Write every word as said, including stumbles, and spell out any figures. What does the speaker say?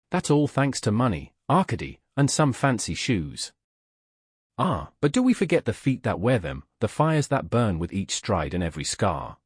That's all thanks to money, Arcady, and some fancy shoes. Ah, but do we forget the feet that wear them, the fires that burn with each stride and every scar?